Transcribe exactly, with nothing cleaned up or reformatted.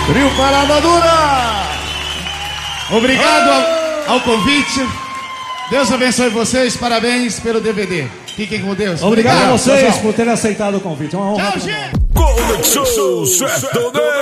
Trio Parada Dura! Obrigado ao, ao convite. Deus abençoe vocês, parabéns pelo D V D. Fiquem com Deus. Obrigado, Obrigado a vocês tchau, tchau. por terem aceitado o convite. Uma honra. Tchau, gente! Conexão Sertaneja.